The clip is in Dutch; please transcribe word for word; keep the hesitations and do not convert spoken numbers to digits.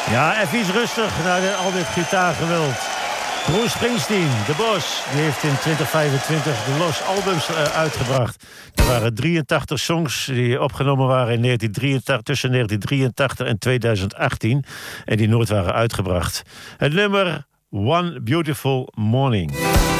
Ja, even iets rustig naar de, al dit gitaargeweld. Bruce Springsteen, The Boss, die heeft in twintig vijfentwintig de Lost Albums uh, uitgebracht. Er waren drieëntachtig songs die opgenomen waren in negentien drieëntachtig, tussen negentien drieëntachtig en tweeduizend achttien. En die nooit waren uitgebracht. Het nummer One Beautiful Morning.